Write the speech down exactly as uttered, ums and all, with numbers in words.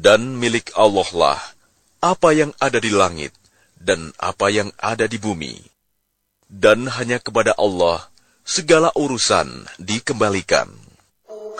Dan milik Allah lah apa yang ada di langit dan apa yang ada di bumi. Dan hanya kepada Allah segala urusan dikembalikan.